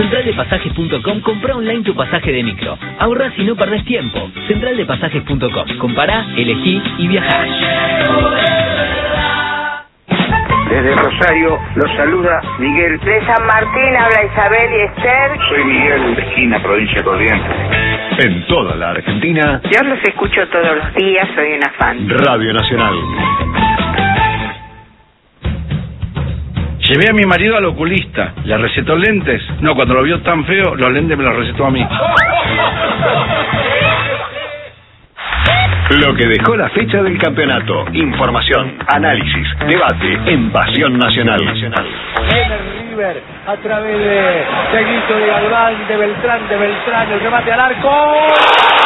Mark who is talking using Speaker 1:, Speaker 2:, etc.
Speaker 1: Centraldepasajes.com, compra online tu pasaje de micro. Ahorrás y no perdés tiempo. Centraldepasajes.com. Compará, elegí y viajá.
Speaker 2: Desde Rosario los saluda Miguel.
Speaker 3: De San Martín habla Isabel y Esther.
Speaker 2: Soy Miguel de Esquina, provincia de Corrientes.
Speaker 4: En toda la Argentina.
Speaker 3: Yo los escucho todos los días, soy una fan.
Speaker 4: Radio Nacional.
Speaker 5: Llevé a mi marido al oculista, le recetó lentes. No, cuando lo vio tan feo, los lentes me los recetó a mí.
Speaker 4: Lo que dejó la fecha del campeonato. Información, análisis, debate en Pasión Nacional.
Speaker 6: Viene River a través de Grito de Galván, de Beltrán, el remate al arco.